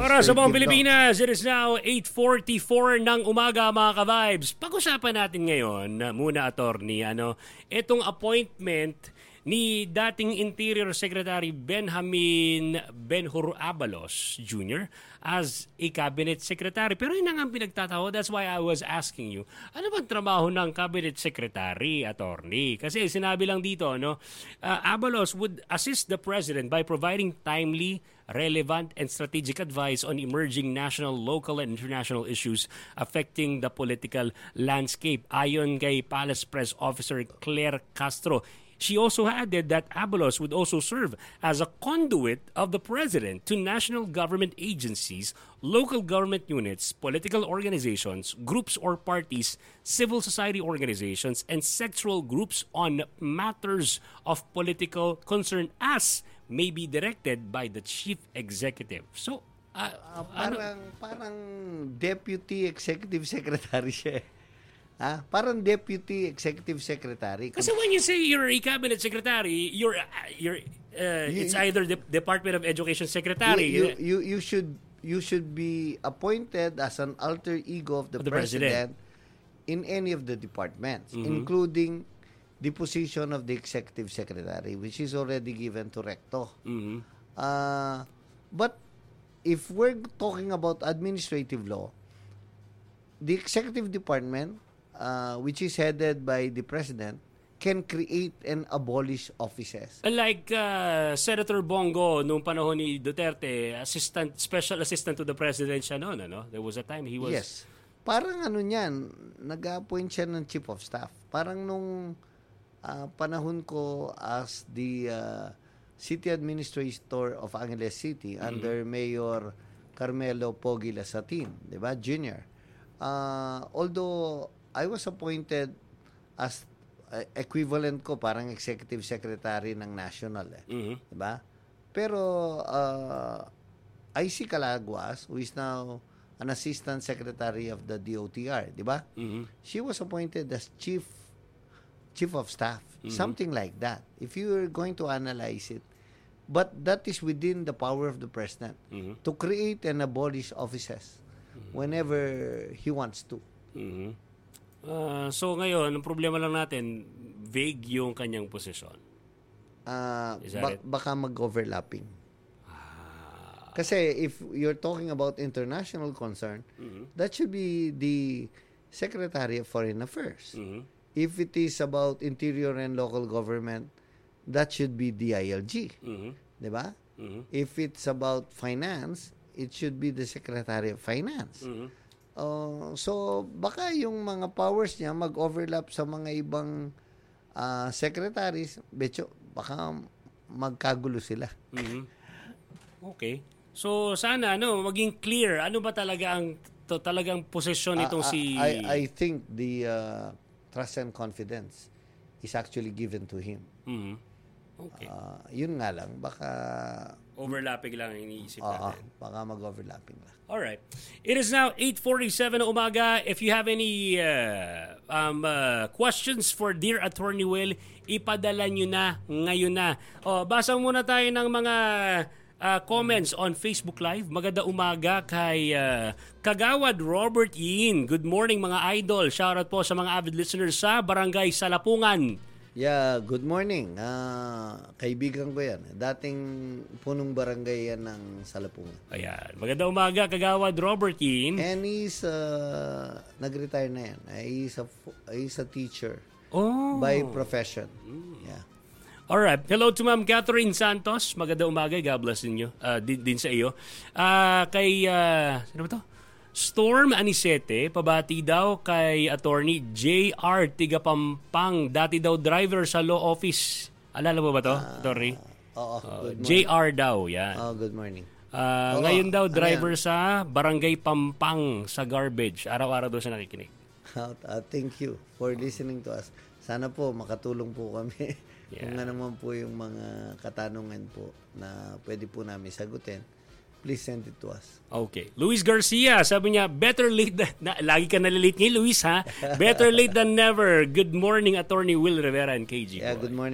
Para sa buong Pilipinas, it is now 8:44 ng umaga mga ka-vibes. Pag-usapan natin ngayon, muna attorney, itong appointment ni dating Interior Secretary Benjamin Ben-Hur Abalos Jr. as a Cabinet Secretary. Pero yun ang pinagtatawa. That's why I was asking you, ano bang trabaho ng Cabinet Secretary, attorney? Kasi sinabi lang dito, Abalos would assist the President by providing timely, relevant, and strategic advice on emerging national, local, and international issues affecting the political landscape. Ayon kay Palace Press Officer Claire Castro, she also added that Abalos would also serve as a conduit of the President to national government agencies, local government units, political organizations, groups or parties, civil society organizations, and sectoral groups on matters of political concern as may be directed by the Chief Executive. So, parang Deputy Executive Secretary siya. Parang Deputy Executive Secretary. Kasi when you say you're a Cabinet Secretary, it's either the Department of Education Secretary. You should be appointed as an alter ego of the President in any of the departments, including the position of the Executive Secretary, which is already given to Recto. But if we're talking about administrative law, the Executive Department, which is headed by the President, can create and abolish offices. Like Senator Bongo noong panahon ni Duterte, special assistant to the President siya noon, There was a time he was... Yes. Parang niyan, nag-appoint siya ng Chief of Staff. Parang nung panahon ko as the City Administrator of Angeles City under Mayor Carmelo Pogi Lasatin, di ba, Jr. Although I was appointed as equivalent ko, parang Executive Secretary ng National. Diba? Pero IC Calaguas, who is now an Assistant Secretary of the DOTR, diba? She was appointed as Chief of Staff. Something like that. If you are going to analyze it. But that is within the power of the President to create and abolish offices whenever he wants to. So ngayon, ang problema lang natin, vague yung kanyang posisyon. Baka mag-overlapping. Kasi if you're talking about international concern, that should be the Secretary of Foreign Affairs. If it is about interior and local government, that should be DILG. Diba? If it's about finance, it should be the Secretary of Finance. So, baka yung mga powers niya mag-overlap sa mga ibang secretaries, baka magkagulo sila. Okay. So, sana, maging clear. Ano ba talagang posisyon nitong si... I think the trust and confidence is actually given to him. Okay. Yun nga lang, baka... Overlapping lang ang iniisip natin. Baka mag-overlapping lang. Alright. It is now 8:47 na umaga. If you have any questions for Dear Attorney Will, ipadala nyo na ngayon na. Basa muna tayo ng mga comments on Facebook Live. Maganda umaga kay Kagawad Robert Yin. Good morning mga idol. Shoutout po sa mga avid listeners sa Barangay Salapungan. Yeah, good morning. Kaibigan ko yan. Dating punong barangay yan ng Salapungan. Ayan. Maganda umaga, Kagawad Robert Yin. And he's, nag-retire na yan. He's a teacher by profession. Yeah. Alright. Hello to Ma'am Catherine Santos. Maganda umaga. God bless ninyo. Din sa iyo. Kay, sino ba to? Storm Anisete, pabati daw kay Attorney J.R. Tigapampang, dati daw driver sa law office. Alala mo ba to, Attorney? Oo. J.R. daw, yan. Good morning. Ngayon daw, driver sa Barangay Pampang sa garbage. Araw-araw daw siya nakikinig. Thank you for listening to us. Sana po makatulong po kami. Kung nga naman po yung mga katanungan po na pwede po namin sagutin, please send it to us. Okay. Luis Garcia, sabi niya, better late than... lagi ka nalilate ngayon, Luis, ha? Better late than never. Good morning, Attorney Will Rivera and KG. Yeah, good morning.